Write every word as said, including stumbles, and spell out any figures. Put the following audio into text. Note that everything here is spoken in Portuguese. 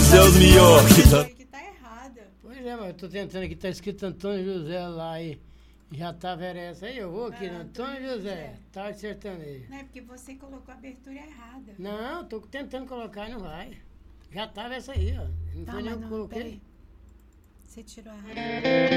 é os melhores que tá... que tá errada. Pois é, mas eu tô tentando aqui, tá escrito Antônio José lá aí. Já tava, era essa aí, eu vou aqui, Ah, né? Antônio Antônio José, José. tarde sertanejo. Não é porque você colocou a abertura errada. Não, tô tentando colocar e não vai. Já tava essa aí, ó. Não Tá, foi nem mas eu que não, coloquei. peraí. Você tirou a errada.